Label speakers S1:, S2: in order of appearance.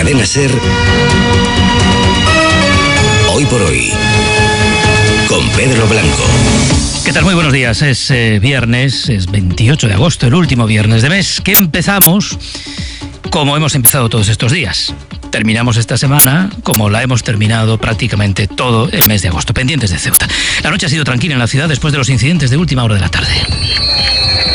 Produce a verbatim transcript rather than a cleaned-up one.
S1: Cadena SER, Hoy por Hoy, con Pedro Blanco.
S2: ¿Qué tal? Muy buenos días. Es eh, viernes, es veintiocho de agosto, el último viernes de mes, que empezamos como hemos empezado todos estos días. Terminamos esta semana como la hemos terminado prácticamente todo el mes de agosto, pendientes de Ceuta. La noche ha sido tranquila en la ciudad después de los incidentes de última hora de la tarde.